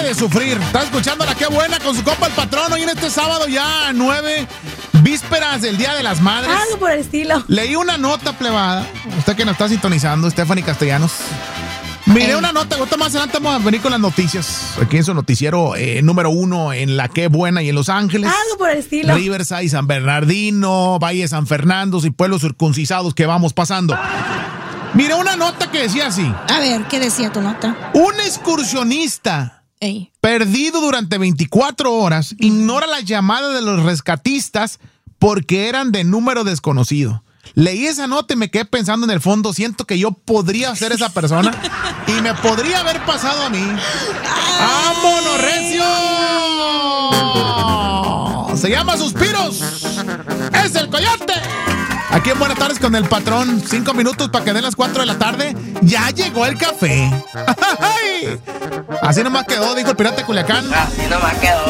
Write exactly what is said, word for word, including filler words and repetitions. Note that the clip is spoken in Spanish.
de sufrir. Está escuchando la Qué Buena con su compa el patrón. Hoy en este sábado ya nueve, vísperas del Día de las Madres. Algo por el estilo. Leí una nota plebada. Usted que nos está sintonizando, Stephanie Castellanos. Miré Ey. una nota, ahorita más adelante vamos a venir con las noticias. Aquí en su noticiero eh, número uno en La Qué Buena y en Los Ángeles. Algo por el estilo. Riverside, San Bernardino, Valle San Fernando y pueblos circuncisados que vamos pasando. Miré una nota que decía así. A ver, ¿qué decía tu nota? Un excursionista Ey. perdido durante veinticuatro horas ignora las llamadas de los rescatistas porque eran de número desconocido. Leí esa nota y me quedé pensando en el fondo, siento que yo podría ser esa persona y me podría haber pasado a mí. ¡Vámonos, recio! Se llama Suspiros. ¡Es el Coyote! Aquí en Buenas Tardes con el patrón. Cinco minutos para que den las cuatro de la tarde. Ya llegó el café. Así nomás quedó, dijo el pirata de Culiacán. Así nomás quedó.